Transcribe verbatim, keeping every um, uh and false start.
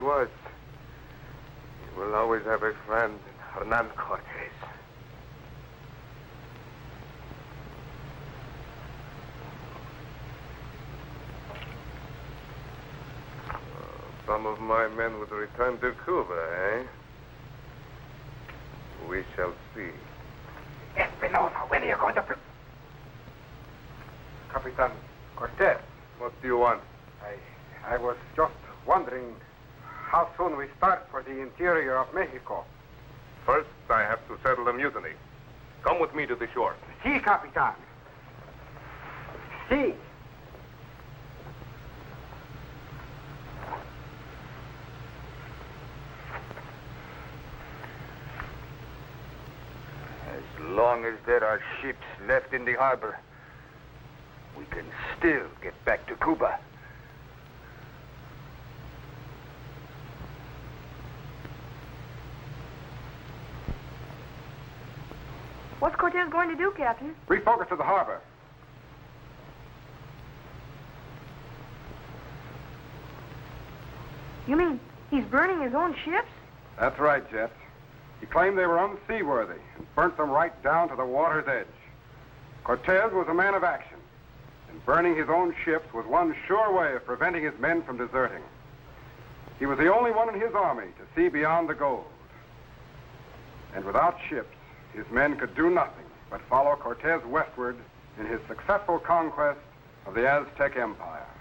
was. You will always have a friend in Hernan Cortez. Uh, some of my men would return to Cuba, eh? We shall see. Espinosa, when are you going to... Capitan Cortez. What do you want? I, I was just wondering how soon we start for the interior of Mexico. First, I have to settle the mutiny. Come with me to the shore. Si, Capitan. Si. As long as there are ships left in the harbor, we can still get back to Cuba. What's Cortez going to do, Captain? Refocus to the harbor. You mean he's burning his own ships? That's right, Jet. He claimed they were unseaworthy and burnt them right down to the water's edge. Cortez was a man of action, and burning his own ships was one sure way of preventing his men from deserting. He was the only one in his army to see beyond the gold. And without ships, his men could do nothing but follow Cortez westward in his successful conquest of the Aztec Empire.